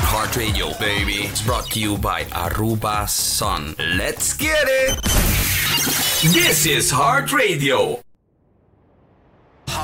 Heart Radio, baby. It's brought to you by Aruba Sun. Let's get it! This is Heart Radio.